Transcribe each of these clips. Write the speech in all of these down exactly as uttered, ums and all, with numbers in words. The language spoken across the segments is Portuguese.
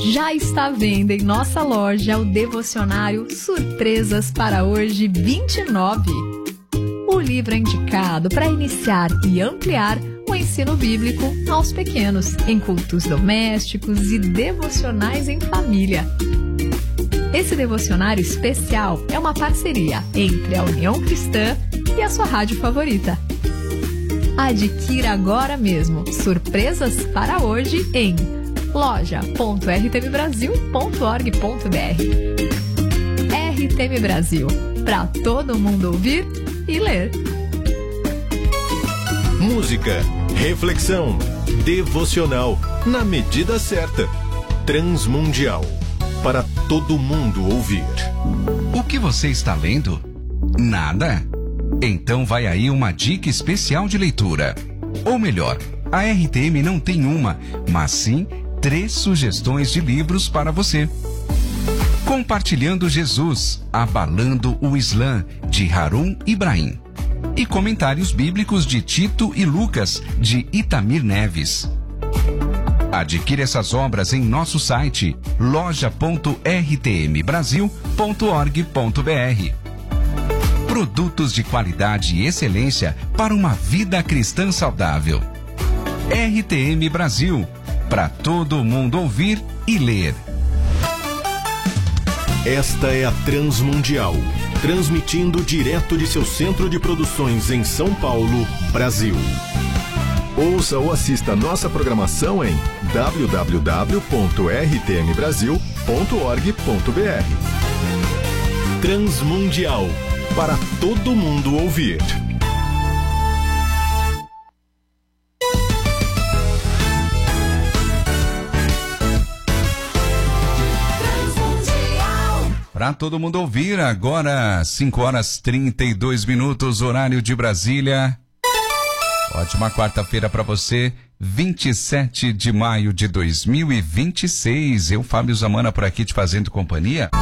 Já está à venda em nossa loja o devocionário Surpresas para Hoje vinte e nove. O livro é indicado para iniciar e ampliar o ensino bíblico aos pequenos, em cultos domésticos e devocionais em família. Esse devocionário especial é uma parceria entre a União Cristã e a sua rádio favorita. Adquira agora mesmo Surpresas para Hoje em loja ponto r t m brasil ponto org ponto b r. R T M Brasil, para todo mundo ouvir e ler. Música, reflexão, devocional, na medida certa. Transmundial, para todo mundo ouvir. O que você está lendo? Nada? Então vai aí uma dica especial de leitura. Ou melhor, a R T M não tem uma, mas sim três sugestões de livros para você. Compartilhando Jesus, Abalando o Islã, de Harun Ibrahim. E Comentários Bíblicos de Tito e Lucas, de Itamir Neves. Adquire essas obras em nosso site loja ponto r t m brasil ponto org ponto b r. Produtos de qualidade e excelência para uma vida cristã saudável. R T M Brasil, para todo mundo ouvir e ler. Esta é a Transmundial, transmitindo direto de seu centro de produções em São Paulo, Brasil. Ouça ou assista nossa programação em w w w ponto r t m brasil ponto org ponto b r. Transmundial, para todo mundo ouvir. Para todo mundo ouvir, agora cinco horas e trinta e dois minutos, horário de Brasília. Ótima quarta-feira para você, vinte e sete de maio de dois mil e vinte e seis. Eu, Fábio Zamana, por aqui te fazendo companhia.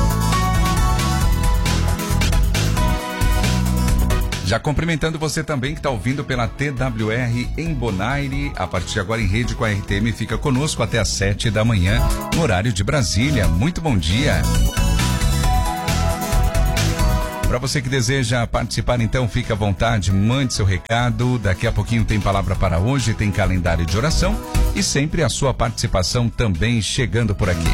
Já cumprimentando você também que está ouvindo pela T W R em Bonaire. A partir de agora em rede com a R T M, fica conosco até às sete da manhã, no horário de Brasília. Muito bom dia. Para você que deseja participar, então, fique à vontade, mande seu recado. Daqui a pouquinho tem palavra para hoje, tem calendário de oração e sempre a sua participação também chegando por aqui.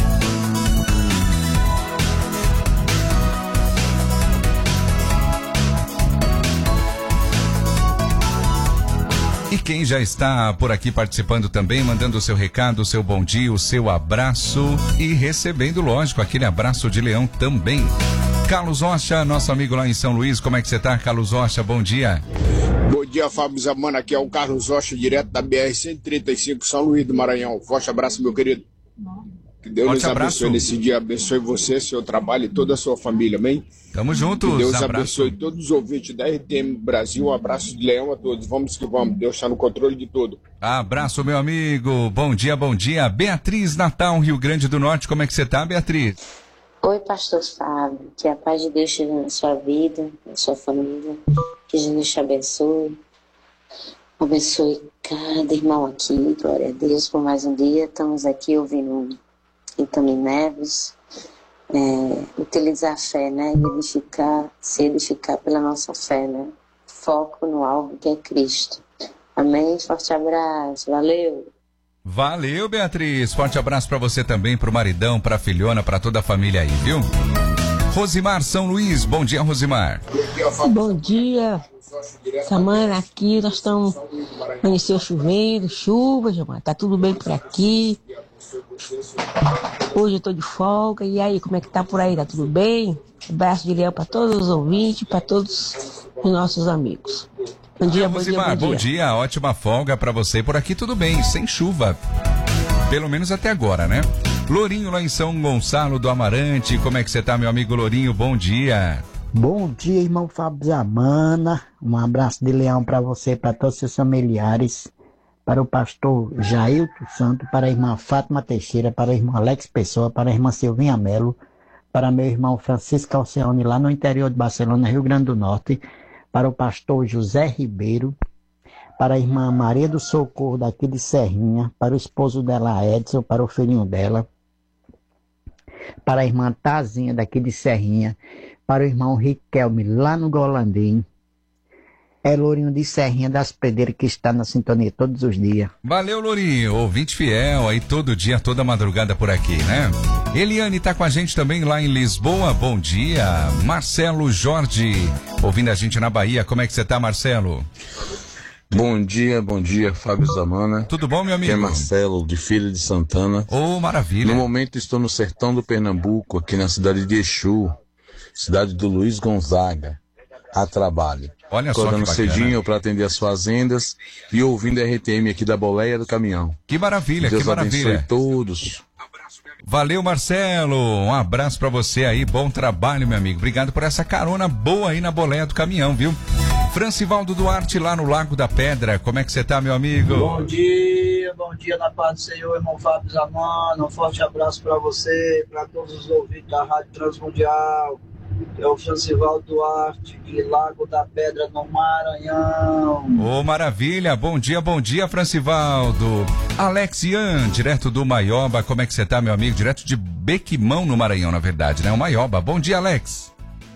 E quem já está por aqui participando também, mandando o seu recado, o seu bom dia, o seu abraço e recebendo, lógico, aquele abraço de leão também. Carlos Rocha, nosso amigo lá em São Luís, como é que você está, Carlos Rocha? Bom dia. Bom dia, Fábio Zamana, aqui é o Carlos Rocha, direto da B R cento e trinta e cinco, São Luís do Maranhão. Forte abraço, meu querido. Que Deus Forte nos abraço. abençoe nesse dia, abençoe você, seu trabalho e toda a sua família, amém? Tamo juntos. Que Deus abraço. abençoe todos os ouvintes da R T M Brasil, um abraço de leão a todos, vamos que vamos, Deus está no controle de tudo. Abraço, meu amigo, bom dia, bom dia. Beatriz Natal, Rio Grande do Norte, como é que você tá, Beatriz? Oi, pastor Fábio, que a paz de Deus esteja na sua vida, na sua família, que Jesus te abençoe, abençoe cada irmão aqui, glória a Deus por mais um dia. Estamos aqui ouvindo Itamir Neves, é, utilizar a fé, né, e edificar, se edificar pela nossa fé, né, foco no alvo que é Cristo. Amém, forte abraço, valeu! Valeu, Beatriz. Forte abraço pra você também, pro maridão, pra filhona, pra toda a família aí, viu? Rosimar, São Luís. Bom dia, Rosimar. Bom dia. Semana aqui, nós estamos... Amanheceu chovendo, chuva, Gilmar. Tá tudo bem por aqui. Hoje eu tô de folga. E aí, como é que tá por aí? Tá tudo bem? Abraço de leão pra todos os ouvintes, pra todos os nossos amigos. Bom dia, bom dia, bom dia. Bom dia, ótima folga pra você. Por aqui tudo bem, sem chuva. Pelo menos até agora, né? Lourinho lá em São Gonçalo do Amarante. Como é que você tá, meu amigo Lourinho? Bom dia. Bom dia, irmão Fábio Zamana. Um abraço de leão pra você, pra todos os seus familiares. Para o pastor Jailton Santo, para a irmã Fátima Teixeira, para a irmã Alex Pessoa, para a irmã Silvinha Melo, para meu irmão Francisco Alcione, lá no interior de Barcelona, Rio Grande do Norte, para o pastor José Ribeiro, para a irmã Maria do Socorro, daqui de Serrinha, para o esposo dela, Edson, para o filhinho dela, para a irmã Tazinha, daqui de Serrinha, para o irmão Riquelme, lá no Golandim. É Lourinho de Serrinha das Pedreiras, que está na sintonia todos os dias. Valeu, Lourinho, ouvinte fiel aí todo dia, toda madrugada por aqui, né? Eliane tá com a gente também lá em Lisboa, bom dia. Marcelo Jorge, ouvindo a gente na Bahia, como é que você tá, Marcelo? Bom dia, bom dia, Fábio Zamana. Tudo bom, meu amigo? Aqui é Marcelo, de Filho de Santana. Ô, oh, maravilha. No momento estou no sertão do Pernambuco, aqui na cidade de Exu, cidade do Luiz Gonzaga, a trabalho. Olha só que bacana. Acordando cedinho para atender as fazendas e ouvindo a R T M aqui da boleia do caminhão. Que maravilha, Deus que maravilha. abençoe todos. Valeu, Marcelo, um abraço pra você aí, bom trabalho, meu amigo. Obrigado por essa carona boa aí na boleia do caminhão, viu? Francivaldo Duarte, lá no Lago da Pedra, como é que você tá, meu amigo? Bom dia, bom dia na paz do Senhor, irmão Fábio Zamana. Um forte abraço pra você, pra todos os ouvintes da Rádio Transmundial. É o Francivaldo Duarte, de Lago da Pedra, no Maranhão. Ô, maravilha, bom dia, bom dia, Francivaldo. Alex Ian, direto do Maioba, como é que você tá, meu amigo? Direto de Bequimão, no Maranhão, na verdade, né? O Maioba, bom dia, Alex.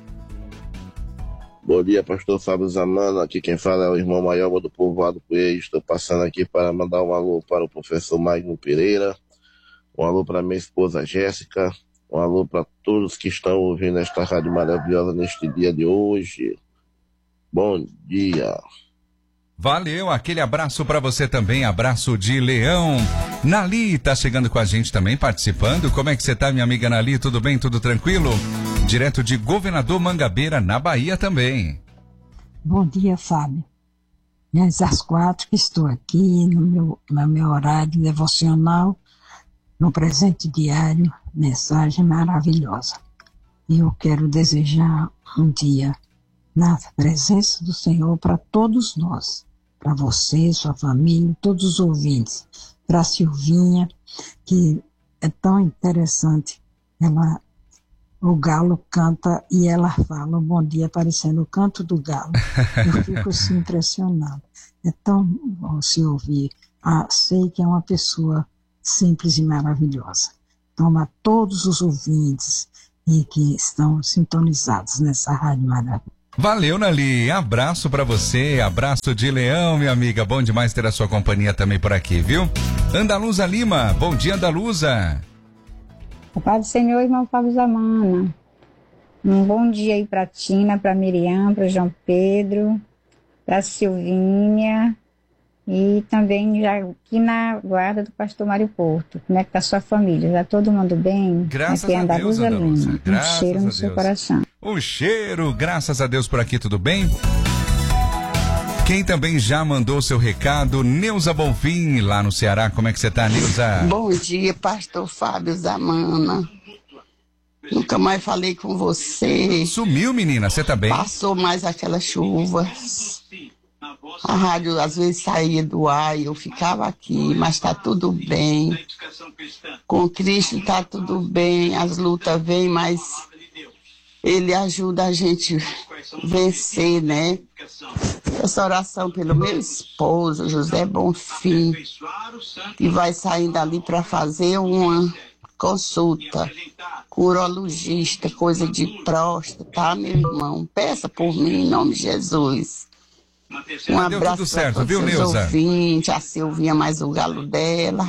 Bom dia, pastor Fábio Zamana. Aqui quem fala é o irmão Maioba do Povoado Coelho. Estou passando aqui para mandar um alô para o professor Magno Pereira, um alô para minha esposa Jéssica, um alô para todos que estão ouvindo esta rádio maravilhosa neste dia de hoje. Bom dia. Valeu, aquele abraço para você também, abraço de Leão. Nali tá chegando com a gente também, participando. Como é que você tá, minha amiga Nali? Tudo bem, tudo tranquilo? Direto de Governador Mangabeira, na Bahia também. Bom dia, Fábio. Desde as quatro que estou aqui no meu, no meu horário devocional, no presente diário, mensagem maravilhosa. E eu quero desejar um dia na presença do Senhor para todos nós, para você, sua família, todos os ouvintes, para a Silvinha, que é tão interessante, ela, o galo canta e ela fala um bom dia parecendo o canto do galo. Eu fico assim impressionado. É tão bom se ouvir. Ah, sei que é uma pessoa simples e maravilhosa. Então, a todos os ouvintes e que estão sintonizados nessa rádio maravilhosa. Valeu, Nali. Abraço pra você, abraço de Leão, minha amiga. Bom demais ter a sua companhia também por aqui, viu? Andaluza Lima, bom dia, Andaluza. A paz do Senhor, irmão Fábio Zamana. Um bom dia aí pra Tina, pra Miriam, pra João Pedro, pra Silvinha. E também já aqui na guarda do pastor Mário Porto. Como é que tá a sua família? Já todo mundo bem? Graças aqui é a Deus, Andaluza. Um cheiro no seu coração. Um cheiro, graças a Deus por aqui, tudo bem? Quem também já mandou seu recado, Neuza Bonfim, lá no Ceará. Como é que você tá, Neuza? Bom dia, pastor Fábio Zamana. Nunca mais falei com você. Sumiu, menina, você tá bem? Passou mais aquela chuva. A rádio às vezes saía do ar e eu ficava aqui, mas tá tudo bem. Com Cristo tá tudo bem, as lutas vêm, mas Ele ajuda a gente vencer, né? Essa oração pelo meu esposo, José Bonfim, que vai saindo ali para fazer uma consulta com urologista, coisa de próstata, tá, meu irmão? Peça por mim, em nome de Jesus. Um abraço para todos viu, os ouvintes, a Silvinha mais o galo dela.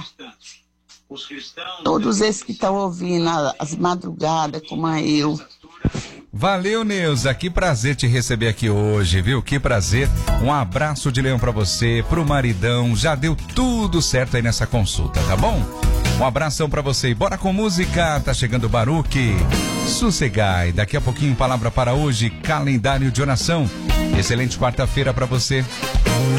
Todos esses que estão ouvindo as madrugadas, como é eu. Valeu, Neuza, que prazer te receber aqui hoje, viu? Que prazer. Um abraço de leão pra você, pro maridão. Já deu tudo certo aí nessa consulta, tá bom? Um abração pra você e bora com música. Tá chegando o Baruque. Sossegai. Daqui a pouquinho, palavra para hoje, calendário de oração. Excelente quarta-feira pra você.